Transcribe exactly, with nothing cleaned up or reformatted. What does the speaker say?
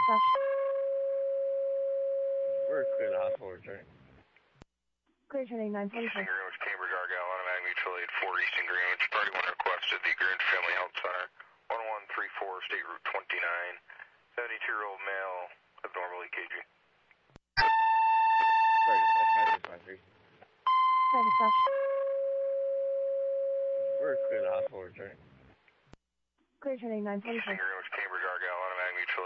We're clear the hospital return. Clear turning nine forty-four. Eastern Greenwich, Cambridge, Argyle, automatic mutual aid four Eastern Greenwich. Party one requested the Greenwich Family Health Center. one one three four, State Route twenty-nine. seventy-two-year-old male, abnormal E K G. Sorry, dispatch, five six five three. Sorry, dispatch. We're clear the hospital return. Clear turning nine forty-four. Eastern